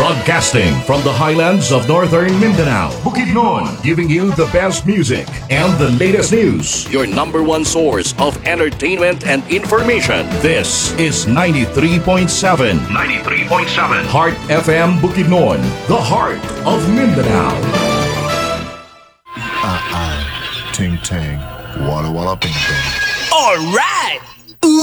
Broadcasting from the highlands of northern Mindanao, Bukidnon, giving you the best music and the latest news. Your number one source of entertainment and information. This is 93.7. 93.7. Heart FM Bukidnon, the heart of Mindanao. Ting tang, walla walla ping pong. All right.